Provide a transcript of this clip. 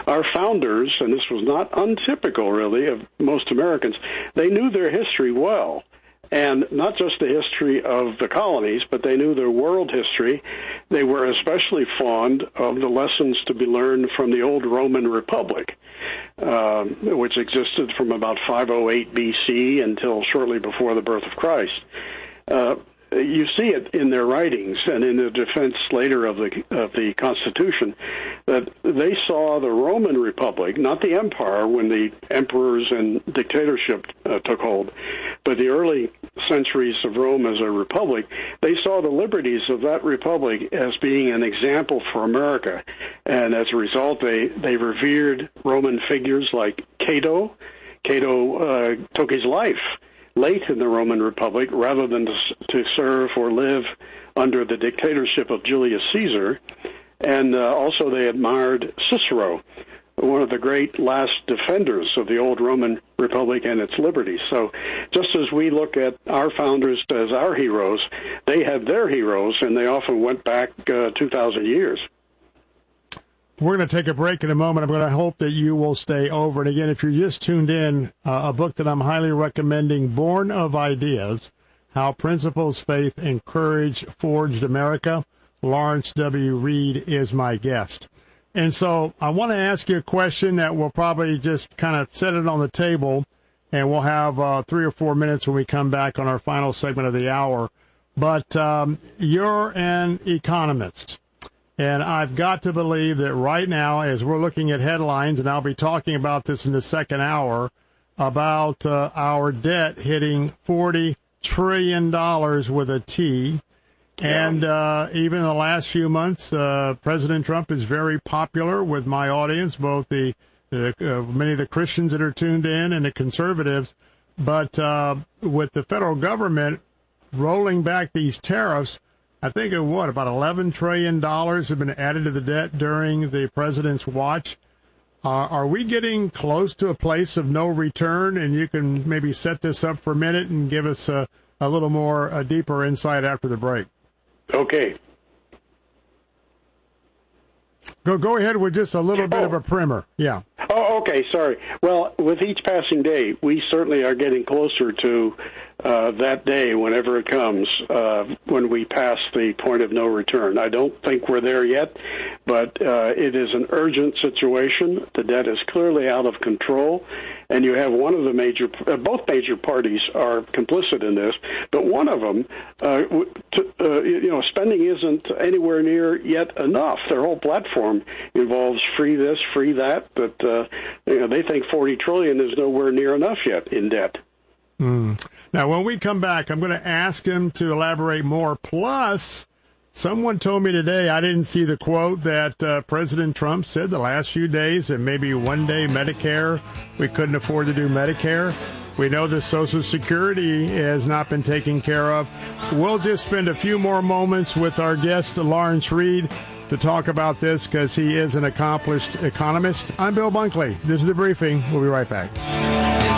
our founders, and this was not untypical, really, of most Americans, they knew their history well. And not just the history of the colonies, but they knew their world history. They were especially fond of the lessons to be learned from the old Roman Republic, which existed from about 508 B.C. until shortly before the birth of Christ. You see it in their writings and in the defense later of the Constitution that they saw the Roman Republic, not the empire when the emperors and dictatorship took hold, but the early centuries of Rome as a republic. They saw the liberties of that republic as being an example for America, and as a result, they revered Roman figures like Cato. Cato took his life late in the Roman Republic rather than to serve or live under the dictatorship of Julius Caesar. And also they admired Cicero, one of the great last defenders of the old Roman Republic and its liberties. So just as we look at our founders as our heroes, they had their heroes, and they often went back 2,000 years. We're going to take a break in a moment. I'm going to hope that you will stay over. And again, if you're just tuned in, a book that I'm highly recommending, Born of Ideas, How Principles, Faith, and Courage Forged America. Lawrence W. Reed is my guest. And so I want to ask you a question that will probably just kind of set it on the table, and we'll have 3 or 4 minutes when we come back on our final segment of the hour. But you're an economist. And I've got to believe that right now, as we're looking at headlines, and I'll be talking about this in the second hour, about our debt hitting $40 trillion with a T. And even in the last few months, President Trump is very popular with my audience, both the many of the Christians that are tuned in and the conservatives. But with the federal government rolling back these tariffs, I think about $11 trillion have been added to the debt during the president's watch. Are we getting close to a place of no return? And you can maybe set this up for a minute and give us a little more, a deeper insight after the break. Okay. Go ahead with just a little bit of a primer. Yeah. Oh, okay. Sorry. Well, with each passing day, we certainly are getting closer to that day, whenever it comes, when we pass the point of no return. I don't think we're there yet, but it is an urgent situation. The debt is clearly out of control, and you have one of the both major parties are complicit in this, but one of them, spending isn't anywhere near yet enough. Their whole platform involves free this, free that, but they think $40 trillion is nowhere near enough yet in debt. Now, when we come back, I'm going to ask him to elaborate more. Plus, someone told me today, I didn't see the quote, that President Trump said the last few days that maybe one day Medicare, we couldn't afford to do Medicare. We know that Social Security has not been taken care of. We'll just spend a few more moments with our guest, Lawrence Reed, to talk about this because he is an accomplished economist. I'm Bill Bunkley. This is The Briefing. We'll be right back.